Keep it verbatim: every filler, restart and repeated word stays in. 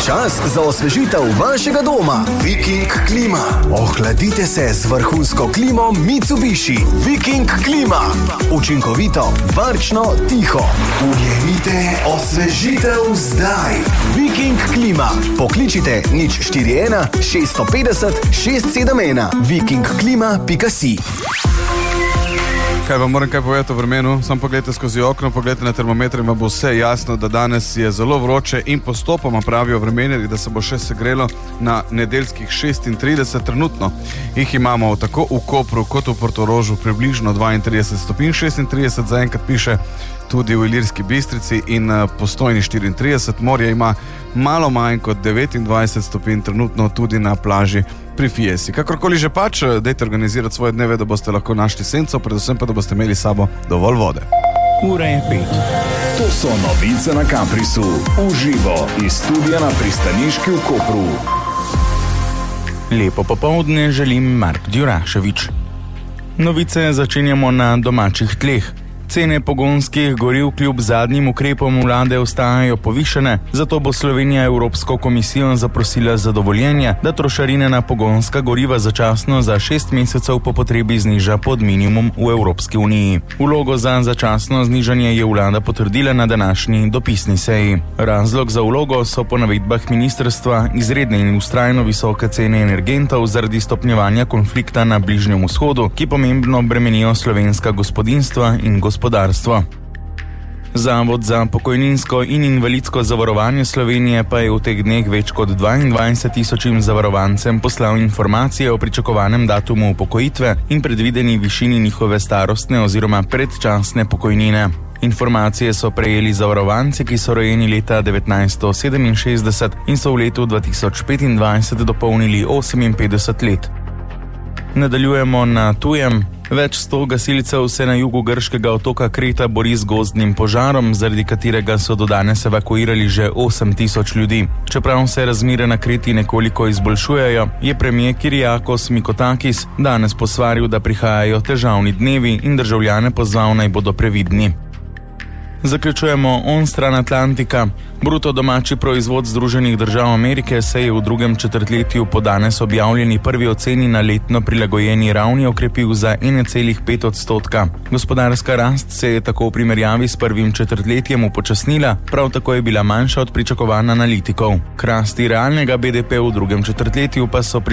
Čas za osvežitev vašega doma. Viking klima. Ohladite se z vrhunsko klimo Mitsubishi. Viking klima. Učinkovito, varčno, tiho. Ujemite osvežitev zdaj. Viking klima. Pokličite nič štiri ena šest pet nula šest sedem ena. viking klima pika si. Kaj vam moram kaj povedati o vremenu? Sam pogledajte skozi okno, pogledajte na termometre in vam bo vse jasno, da danes je zelo vroče in postopoma pravijo vremenarji, da se bo še segrelo na nedeljskih šestintrideset. Trenutno jih imamo tako v Kopru kot v Portorožu približno dvaintrideset stopinj, šestintrideset zaenkrat piše tudi v Ilirski Bistrici in Postojni štiriintrideset. Morje ima malo manj kot devetindvajset stopinj, trenutno tudi na plaži pri Fiesi. Kakorkoli že pač, dajte organizirati svoje dneve, da boste lahko našli senco, predvsem pa, da boste imeli sabo dovolj vode. Ura je pet. To so novice na Kamprisu. Uživo iz studia na Pristaniški v Kopru. Lepo popoldne želim Mark Djuraševič. Novice začenjamo na domačih tleh. Cene pogonskih goriv kljub zadnjim ukrepom vlade ostajajo povišene, zato bo Slovenija Evropsko komisijo zaprosila za dovoljenje, da trošarine na pogonska goriva začasno za šest mesecev po potrebi zniža pod minimum v Evropski uniji. Vlogo za začasno znižanje je vlada potrdila na današnji dopisni seji. Razlog za vlogo so po navedbah ministrstva izredne in vztrajno visoke cene energentov zaradi stopnjevanja konflikta na Bližnjem vzhodu, ki pomembno bremenijo slovenska gospodinjstva in gospodarstva. Gospodarstvo. Zavod za pokojninsko in invalidsko zavarovanje Slovenije pa je v teh dneh več kot dvaindvajset tisočim zavarovancem poslal informacije o pričakovanem datumu upokojitve in predvideni višini njihove starostne oziroma predčasne pokojnine. Informacije so prejeli zavarovanci, ki so rojeni leta devetnajststo sedeminšestdeset in so v letu dva tisoč petindvajset dopolnili oseminpetdeset let. Nadaljujemo na tujem. Več sto gasilcev se na jugu grškega otoka Kreta bori z gozdnim požarom, zaradi katerega so do danes evakuirali že osem tisoč ljudi. Čeprav se razmere na Kreti nekoliko izboljšujejo, je premier Kyriakos Mitsotakis danes posvaril, da prihajajo težavni dnevi in državljane pozval, naj bodo previdni. Zaključujemo onstran Atlantika. Bruto domači proizvod Združenih držav Amerike se je v drugem četrtletju po danes objavljeni prvi oceni na letno prilagojeni ravni okrepil za ena cela pet odstotka. Gospodarska rast se je tako v primerjavi s prvim četrtletjem upočasnila, prav tako je bila manjša od pričakovanj analitikov. K rasti realnega B D P v drugem četrtletju pa so